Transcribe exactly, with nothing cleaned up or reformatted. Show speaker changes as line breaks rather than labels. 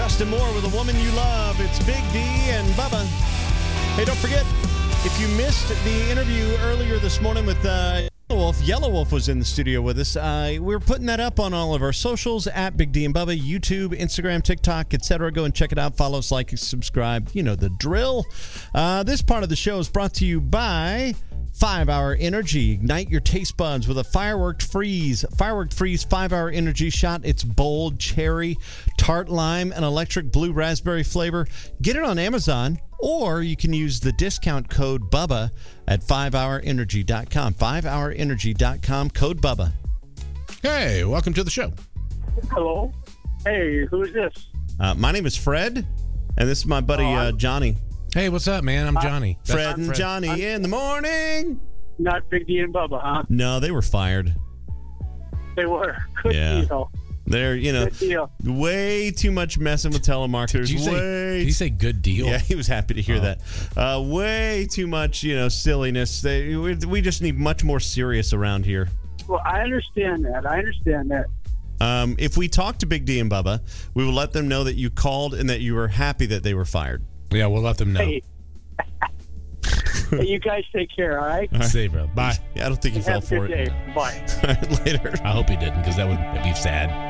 Justin Moore with A Woman You Love. It's Big D and Bubba. Hey, don't forget, if you missed the interview earlier this morning with uh, Yellow Wolf, Yellow Wolf was in the studio with us. Uh, we're putting that up on all of our socials, at Big D and Bubba, YouTube, Instagram, TikTok, et cetera. Go and check it out. Follow us, like, subscribe. You know the drill. Uh, this part of the show is brought to you by five hour Energy. Ignite your taste buds with a Firework Freeze. Firework Freeze five hour Energy shot. It's bold, cherry, tart lime, and electric blue raspberry flavor. Get it on Amazon, or you can use the discount code BUBBA at five hour energy dot com. five hour energy dot com, code BUBBA.
Hey, welcome to the show.
Hello. Hey, who is this?
Uh, my name is Fred, and this is my buddy uh, Johnny.
Hey, what's up, man? I'm Johnny.
Fred
That's
and
Fred.
Johnny
I'm-
in the morning.
Not Big D and Bubba, huh?
No, they were fired.
They were. Good
Yeah.
deal.
They're, you know,
Good deal.
way too much messing with telemarketers.
Did you say,
way
did you say good deal?
Yeah, he was happy to hear
Oh.
that. Uh, way too much, you know, silliness. They, we, we just need much more serious around here.
Well, I understand that. I understand that.
Um, if we talk to Big D and Bubba, we will let them know that you called and that you were happy that they were fired.
Yeah, we'll let them know.
Hey. Hey, you guys take care, all right?
All right.
See you, bro. Bye.
Yeah, I don't think he fell
Have a
for
good
it.
day. Bye.
All right, later.
I hope he didn't, because that would be sad.